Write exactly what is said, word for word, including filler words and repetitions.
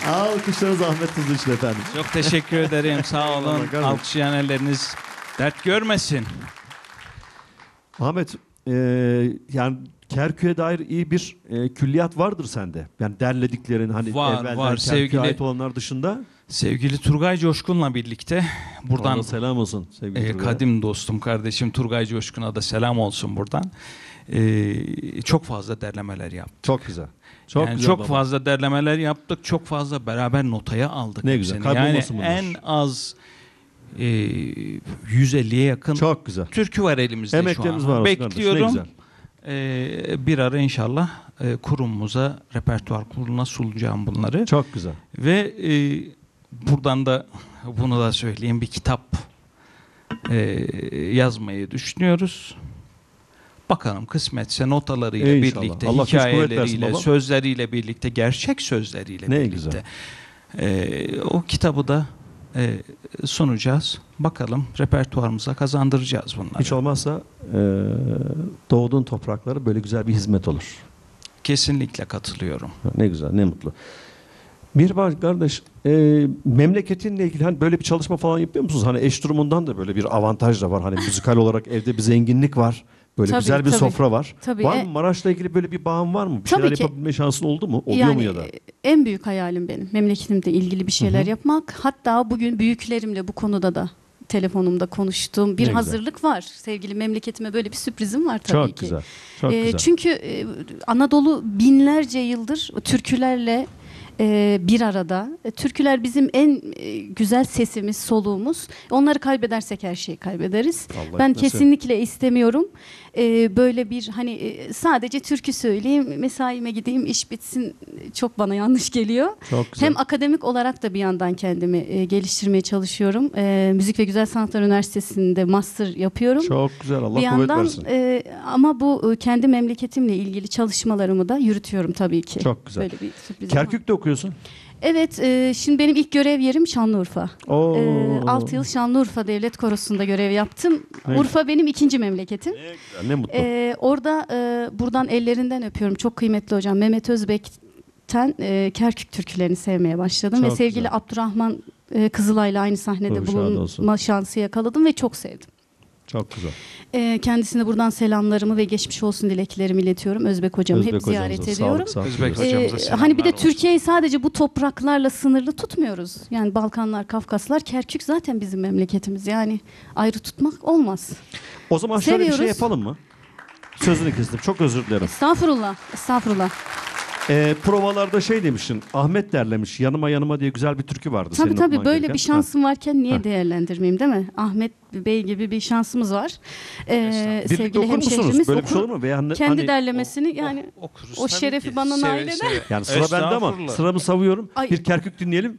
Alkışlarınız Ahmet Tuzlu için efendim. Çok teşekkür ederim. Sağ olun. Alkışlayan elleriniz dert görmesin. Ahmet, e, yani Kerkük'e dair iyi bir e, külliyat vardır sende. Yani derlediklerin hani Var, evvelden var. Kerkük'e Sevgili- ait olanlar dışında. Sevgili Turgay Coşkun'la birlikte buradan Ona selam olsun sevgili e, Turgay. kadim dostum, kardeşim Turgay Coşkun'a da selam olsun buradan. E, çok fazla derlemeler yaptık. Çok güzel. Çok yani güzel çok baba. fazla derlemeler yaptık. Çok fazla beraber notaya aldık. Ne güzel, hepsini. kaybolmasın Yani bunlar. en az e, yüz elliye yakın Çok güzel. türkü var elimizde Emekleriniz şu an. var olsun Bekliyorum. kardeşim, ne E, bir ara inşallah e, kurumumuza, repertuar kuruluna sunacağım bunları. Çok güzel. Ve e, buradan da bunu da söyleyeyim, bir kitap e, yazmayı düşünüyoruz. Bakalım kısmetse notalarıyla İnşallah. birlikte, Allah güç kuvvet versin hikayeleriyle, baba. sözleriyle birlikte, gerçek sözleriyle Ne birlikte. güzel. E, o kitabı da e, sunacağız. Bakalım repertuarımıza kazandıracağız bunları. Hiç olmazsa e, doğduğun toprakları böyle güzel bir hizmet olur. Kesinlikle katılıyorum. Ne güzel, ne mutlu. Mihrimah kardeş, e, memleketinle ilgili hani böyle bir çalışma falan yapıyor musunuz? Hani eş durumundan da böyle bir avantaj da var. Hani müzikal olarak evde bir zenginlik var. Böyle Tabii, güzel bir tabii. sofra var. Tabii, var e- mı? Maraş'la ilgili böyle bir bağın var mı? Bir Tabii şeyler ki. yapabilme şansın oldu mu? Oluyor yani mu ya da? e, en büyük hayalim benim memleketimle ilgili bir şeyler Hı hı. yapmak. Hatta bugün büyüklerimle bu konuda da telefonumda konuştuğum bir Ne güzel. hazırlık var. Sevgili memleketime böyle bir sürprizim var tabii Çok ki. güzel. Çok E, güzel. Çünkü e, Anadolu binlerce yıldır türkülerle e, bir arada. E, türküler bizim en e, güzel sesimiz, soluğumuz. Onları kaybedersek her şeyi kaybederiz. Allah Ben etmesin. kesinlikle istemiyorum. E, böyle bir hani e, sadece türkü söyleyeyim, mesaime gideyim, iş bitsin, çok bana yanlış geliyor. Çok güzel. Hem akademik olarak da bir yandan kendimi e, geliştirmeye çalışıyorum. E, Müzik ve Güzel Sanatlar Üniversitesi'nde master yapıyorum. Çok güzel. Allah bir kuvvet yandan versin. e, ama bu e, kendi memleketimle ilgili çalışmalarımı da yürütüyorum tabii ki. Çok güzel. Böyle bir sürprizim var. Kerkük'te okuyorsun. Evet, e, şimdi benim ilk görev yerim Şanlıurfa. Oo. E, altı yıl Şanlıurfa Devlet Korosu'nda görev yaptım. Ne Urfa benim ikinci memleketim. Ne güzel, ne mutlu. E, orada e, buradan ellerinden öpüyorum. Çok kıymetli hocam Mehmet Özbek'ten e, Kerkük türkülerini sevmeye başladım. Çok ve sevgili güzel. Abdurrahman e, Kızılay'la aynı sahnede Ruhu şad olsun. bulunma şansı yakaladım ve çok sevdim. Çok güzel. E, kendisine buradan selamlarımı ve geçmiş olsun dileklerimi iletiyorum. Özbek hocamı Özbek hep ziyaret hocamıza ediyorum. sağlık, sağlık Özbek diliyoruz. hocamıza Ee, selamlar hani bir de olsun. Türkiye'yi sadece bu topraklarla sınırlı tutmuyoruz. Yani Balkanlar, Kafkaslar, Kerkük zaten bizim memleketimiz. Yani ayrı tutmak olmaz. O zaman şöyle bir şey Seviyoruz. yapalım mı? Sözünü kestim. Çok özür dilerim. Estağfurullah, estağfurullah. Ee, provalarda şey demişsin. Ahmet derlemiş. Yanıma yanıma diye güzel bir türkü vardı. Tabii senin tabii okuman böyle gereken. bir şansım varken niye Ha. değerlendirmeyeyim değil mi? Ahmet Bey gibi bir şansımız var. Ee, Birlikte sevgili okur musunuz? hemşehrimiz Böyle bir şey okur. olur mu? Veya hani, Kendi hani- derlemesini yani Okuruz o tabii şerefi ki. bana Seve nail eder. seve. yani sıra bende ama Estağfurullah. sıramı savuyorum. Ay. Bir Kerkük dinleyelim.